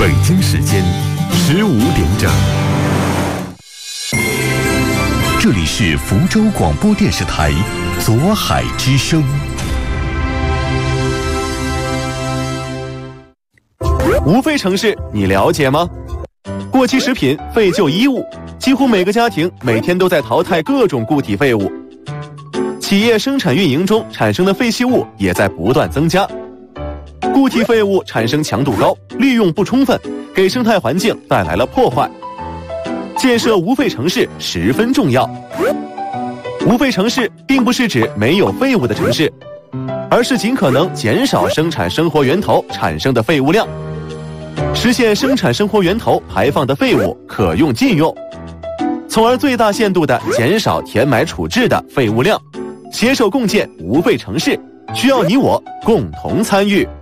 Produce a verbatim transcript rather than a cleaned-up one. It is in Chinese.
北京时间十五点整，这里是福州广播电视台左海之声。 无废城市你了解吗？过期食品、废旧衣物，几乎每个家庭每天都在淘汰各种固体废物。企业生产运营中产生的废弃物也在不断增加。固体废物产生强度高，利用不充分，给生态环境带来了破坏。建设无废城市十分重要。无废城市并不是指没有废物的城市，而是尽可能减少生产生活源头产生的废物量，实现生产生活源头排放的废物可用尽用，从而最大限度地减少填埋处置的废物量，携手共建无废城市，需要你我共同参与。